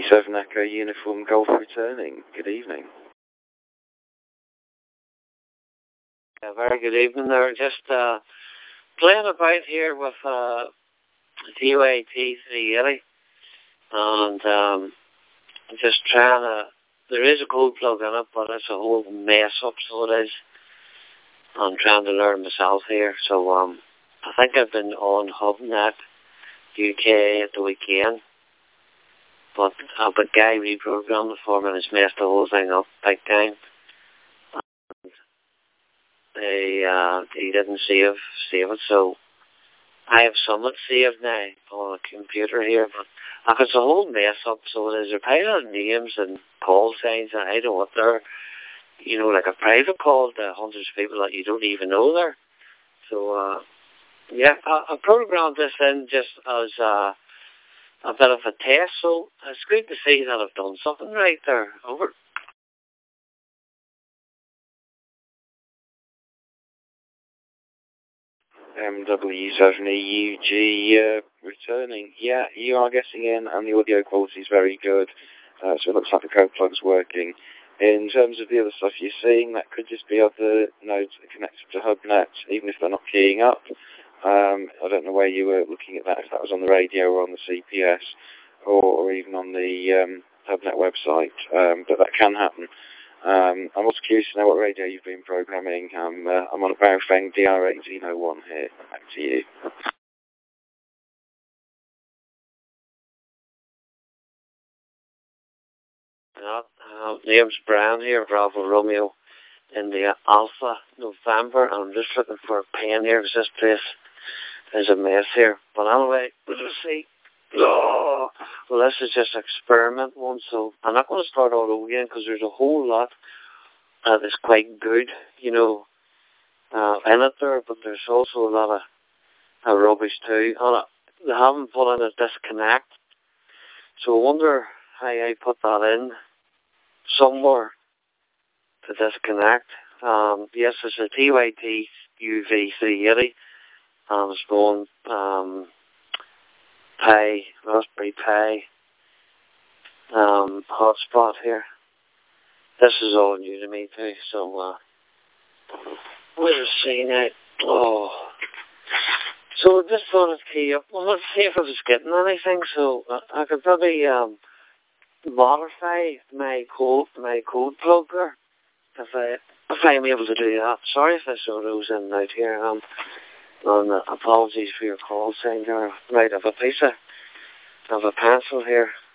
E7 Echo Uniform Golf returning. Good evening. Very good evening there. Just playing about here with TYT380 and just trying to, there is a code plug in it, but it's a whole mess up, so it is. I'm trying to learn myself here, so I think I've been on HubNet UK at the weekend, but a guy reprogrammed it for me and it's messed the whole thing up big time. He didn't save it, so I have Summit saved now on a computer here, but it's a whole mess up, so there's a pile of names and call signs, and I don't know what they're, you know, like a private call to hundreds of people that you don't even know there. So, yeah, I programmed this in just as a bit of a test, so it's good to see that I've done something right there. Over. MW7EUG returning. Yeah, you are getting in and the audio quality is very good, so it looks like the code plug's working. In terms of the other stuff you're seeing, that could just be other nodes connected to HubNet, even if they're not keying up. I don't know where you were looking at that, if that was on the radio or on the CPS, or even on the HubNet website, but that can happen. I'm also curious to know what radio you've been programming. I'm on a Baofeng DR1801 here. Back to you. Name's Brown here, Bravo Romeo, in the Alpha November. I'm just looking for a pen here because this place is a mess here. But anyway, let's see. Oh, well, this is just experiment one, so I'm not going to start all over again because there's a whole lot that's quite good, you know, in it there, but there's also a lot of rubbish too. And they haven't put in a disconnect, so I wonder how I put that in somewhere to disconnect. Yes, it's a TYT UV380. It's going Raspberry Pi hotspot here. This is all new to me too, so we'll see now. Oh, so I just thought I'd key up. Well, let's see if I was getting anything. So I could probably modify my code plug there if I'm able to do that. Sorry if I sort of was in and out here. And apologies for your call saying there. Right, I have a piece of a pencil here.